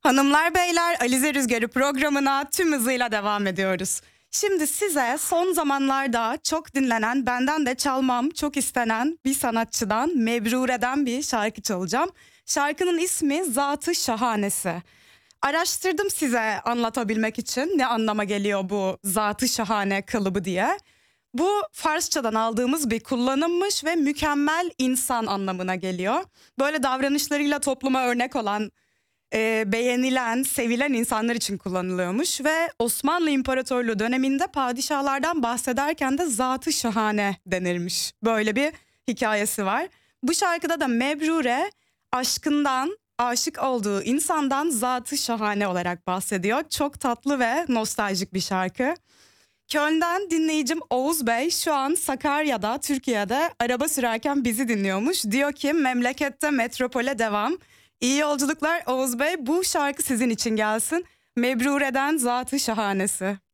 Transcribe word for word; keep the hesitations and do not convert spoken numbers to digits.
Hanımlar beyler, Alize Rüzgarı programına tüm hızıyla devam ediyoruz. Şimdi size son zamanlarda çok dinlenen, benden de çalmam çok istenen bir sanatçıdan, Mebrure'den bir şarkı çalacağım. Şarkının ismi Zat-ı Şahanesi. Araştırdım size anlatabilmek için ne anlama geliyor bu Zat-ı Şahane kalıbı diye. Bu Farsçadan aldığımız bir kullanımmış ve mükemmel insan anlamına geliyor. Böyle davranışlarıyla topluma örnek olan, e, beğenilen, sevilen insanlar için kullanılıyormuş ve Osmanlı İmparatorluğu döneminde padişahlardan bahsederken de Zat-ı Şahane denirmiş. Böyle bir hikayesi var. Bu şarkıda da Mebrure aşkından, aşık olduğu insandan Zat-ı Şahane olarak bahsediyor. Çok tatlı ve nostaljik bir şarkı. Köln'den dinleyicim Oğuz Bey şu an Sakarya'da, Türkiye'de araba sürerken bizi dinliyormuş. Diyor ki memlekette metropole devam. İyi yolculuklar Oğuz Bey. Bu şarkı sizin için gelsin. Mebrure'den Zat-ı Şahanesi.